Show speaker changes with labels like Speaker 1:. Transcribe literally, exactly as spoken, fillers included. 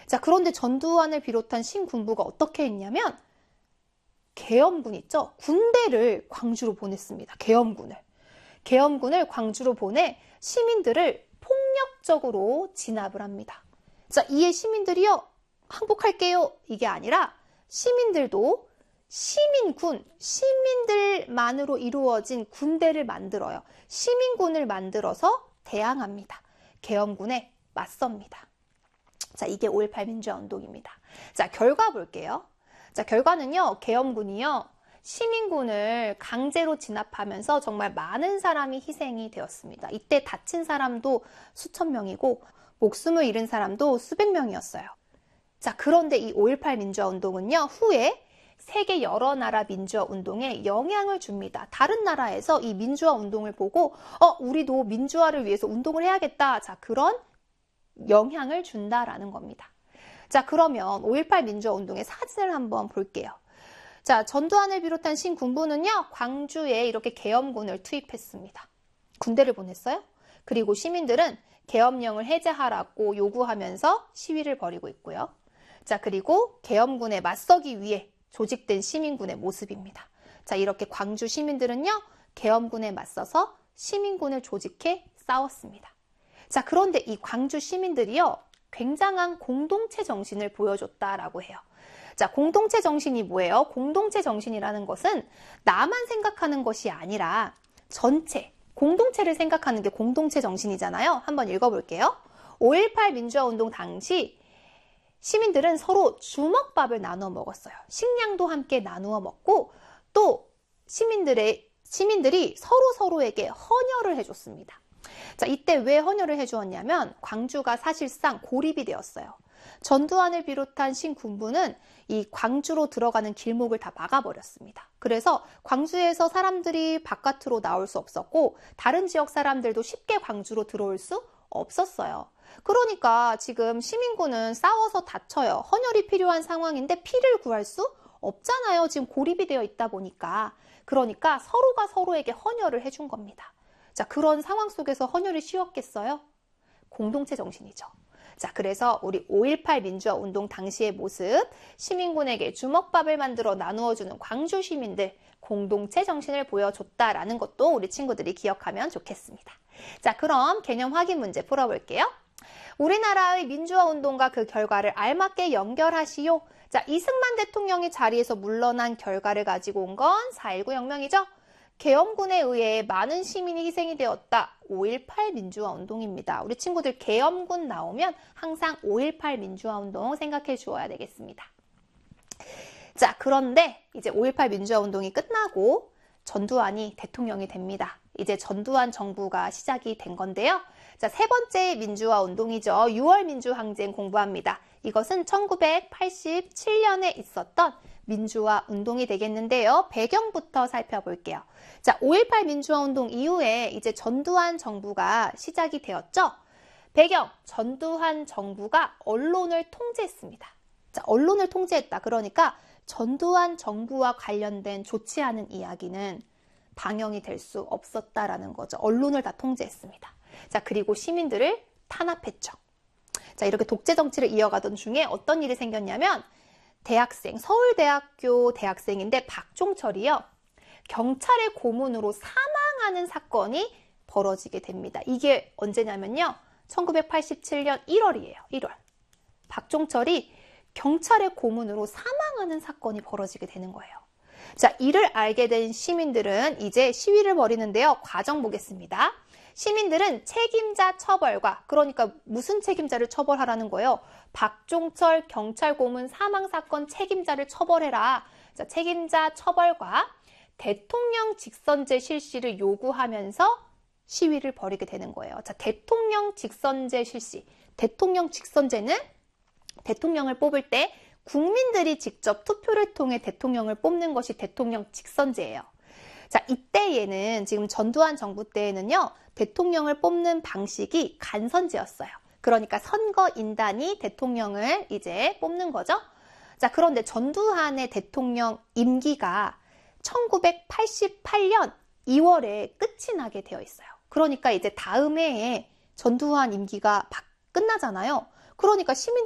Speaker 1: 자, 그런데 전두환을 비롯한 신군부가 어떻게 했냐면 계엄군 있죠? 군대를 광주로 보냈습니다. 계엄군을. 계엄군을 광주로 보내 시민들을 폭력적으로 진압을 합니다. 자, 이에 시민들이요, 항복할게요. 이게 아니라 시민들도 시민군, 시민들만으로 이루어진 군대를 만들어요. 시민군을 만들어서 대항합니다. 계엄군에 맞섭니다. 자, 이게 오일팔 민주화 운동입니다. 자, 결과 볼게요. 자, 결과는요, 계엄군이요, 시민군을 강제로 진압하면서 정말 많은 사람이 희생이 되었습니다. 이때 다친 사람도 수천 명이고 목숨을 잃은 사람도 수백 명이었어요. 자, 그런데 이 오일팔 민주화 운동은요, 후에 세계 여러 나라 민주화 운동에 영향을 줍니다. 다른 나라에서 이 민주화 운동을 보고 어, 우리도 민주화를 위해서 운동을 해야겠다. 자, 그런 영향을 준다라는 겁니다. 자, 그러면 오일팔 민주화 운동의 사진을 한번 볼게요. 자, 전두환을 비롯한 신군부는요, 광주에 이렇게 계엄군을 투입했습니다. 군대를 보냈어요. 그리고 시민들은 계엄령을 해제하라고 요구하면서 시위를 벌이고 있고요. 자, 그리고 계엄군에 맞서기 위해 조직된 시민군의 모습입니다. 자, 이렇게 광주 시민들은요, 계엄군에 맞서서 시민군을 조직해 싸웠습니다. 자, 그런데 이 광주 시민들이요, 굉장한 공동체 정신을 보여줬다라고 해요. 자, 공동체 정신이 뭐예요? 공동체 정신이라는 것은 나만 생각하는 것이 아니라 전체, 공동체를 생각하는 게 공동체 정신이잖아요. 한번 읽어볼게요. 오일팔 민주화 운동 당시 시민들은 서로 주먹밥을 나눠 먹었어요. 식량도 함께 나누어 먹고 또 시민들의, 시민들이 서로 서로에게 헌혈을 해줬습니다. 자, 이때 왜 헌혈을 해주었냐면 광주가 사실상 고립이 되었어요. 전두환을 비롯한 신군부는 이 광주로 들어가는 길목을 다 막아버렸습니다. 그래서 광주에서 사람들이 바깥으로 나올 수 없었고 다른 지역 사람들도 쉽게 광주로 들어올 수 없었어요. 그러니까 지금 시민군은 싸워서 다쳐요. 헌혈이 필요한 상황인데 피를 구할 수 없잖아요. 지금 고립이 되어 있다 보니까. 그러니까 서로가 서로에게 헌혈을 해준 겁니다. 자, 그런 상황 속에서 헌혈이 쉬웠겠어요? 공동체 정신이죠. 자, 그래서 우리 오일팔 민주화 운동 당시의 모습, 시민군에게 주먹밥을 만들어 나누어주는 광주 시민들, 공동체 정신을 보여줬다라는 것도 우리 친구들이 기억하면 좋겠습니다. 자, 그럼 개념 확인 문제 풀어볼게요. 우리나라의 민주화 운동과 그 결과를 알맞게 연결하시오. 자, 이승만 대통령이 자리에서 물러난 결과를 가지고 온 건 사 일구 혁명이죠. 계엄군에 의해 많은 시민이 희생이 되었다. 오일팔 민주화 운동입니다. 우리 친구들 계엄군 나오면 항상 오일팔 민주화 운동 생각해 주어야 되겠습니다. 자, 그런데 이제 오일팔 민주화 운동이 끝나고 전두환이 대통령이 됩니다. 이제 전두환 정부가 시작이 된 건데요. 자, 세 번째 민주화 운동이죠. 유월 민주항쟁 공부합니다. 이것은 천구백팔십칠 년에 있었던 민주화 운동이 되겠는데요. 배경부터 살펴볼게요. 자, 오일팔 민주화 운동 이후에 이제 전두환 정부가 시작이 되었죠. 배경, 전두환 정부가 언론을 통제했습니다. 자, 언론을 통제했다. 그러니까 전두환 정부와 관련된 좋지 않은 이야기는 방영이 될 수 없었다라는 거죠. 언론을 다 통제했습니다. 자, 그리고 시민들을 탄압했죠. 자, 이렇게 독재 정치를 이어가던 중에 어떤 일이 생겼냐면 대학생, 서울대학교 대학생인데 박종철이요. 경찰의 고문으로 사망하는 사건이 벌어지게 됩니다. 이게 언제냐면요. 천구백팔십칠 년 일월이에요. 일월. 박종철이 경찰의 고문으로 사망하는 사건이 벌어지게 되는 거예요. 자, 이를 알게 된 시민들은 이제 시위를 벌이는데요. 과정 보겠습니다. 시민들은 책임자 처벌과, 그러니까 무슨 책임자를 처벌하라는 거예요? 박종철 경찰 고문 사망 사건 책임자를 처벌해라. 자, 책임자 처벌과 대통령 직선제 실시를 요구하면서 시위를 벌이게 되는 거예요. 자, 대통령 직선제 실시. 대통령 직선제는 대통령을 뽑을 때 국민들이 직접 투표를 통해 대통령을 뽑는 것이 대통령 직선제예요. 자, 이때에는 지금 전두환 정부 때에는요. 대통령을 뽑는 방식이 간선제였어요. 그러니까 선거인단이 대통령을 이제 뽑는 거죠. 자, 그런데 전두환의 대통령 임기가 천구백팔십팔 년 이월에 끝이 나게 되어 있어요. 그러니까 이제 다음 해에 전두환 임기가 끝나잖아요. 그러니까 시민들